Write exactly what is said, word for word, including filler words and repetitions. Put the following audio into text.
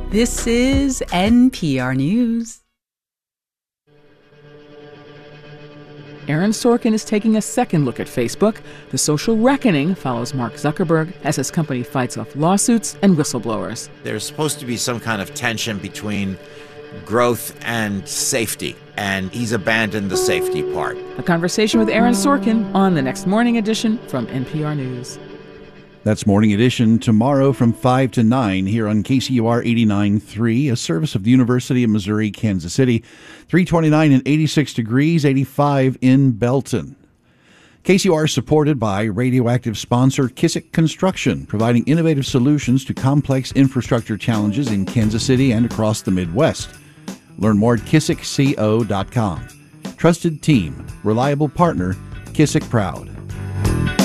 This is N P R News. Aaron Sorkin is taking a second look at Facebook. The social reckoning follows Mark Zuckerberg as his company fights off lawsuits and whistleblowers. There's supposed to be some kind of tension between growth and safety, and he's abandoned the safety part. A conversation with Aaron Sorkin on the next Morning Edition from N P R News. That's Morning Edition tomorrow from five to nine here on K C U R eighty-nine point three, a service of the University of Missouri, Kansas City. three twenty-nine and eighty-six degrees, eighty-five in Belton. K C U R is supported by radioactive sponsor Kissick Construction, providing innovative solutions to complex infrastructure challenges in Kansas City and across the Midwest. Learn more at kissick co dot com. Trusted team, reliable partner, Kissick proud.